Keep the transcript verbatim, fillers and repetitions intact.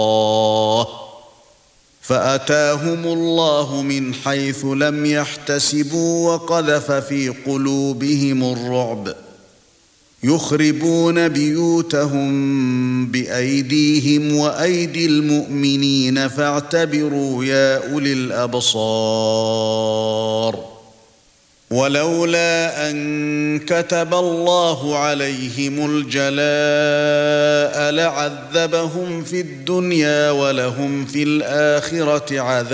الله فأتاهم الله من حيث لم يحتسبوا وقذف في قلوبهم الرعب يخربون بيوتهم بأيديهم وأيدي المؤمنين فاعتبروا يا أولي الأبصار ولولا أن كتب الله عليهم الجلاء لعذبهم في الدنيا ولهم في الآخرة عذاب